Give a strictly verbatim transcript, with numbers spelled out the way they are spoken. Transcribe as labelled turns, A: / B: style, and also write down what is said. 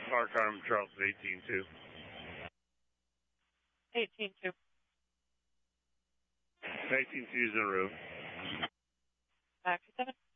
A: Park Arm, Charleston, eighteen two.
B: eighteen two.
A: eighteen two is en route.
B: Taxi seven.